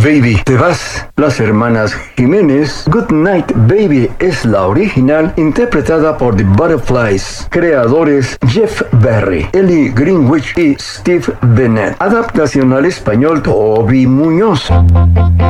Baby, te vas. Las hermanas Jiménez, Good Night Baby es la original, interpretada por The Butterflies. Creadores Jeff Berry, Ellie Greenwich y Steve Bennett. Adaptación al español Toby Muñoz.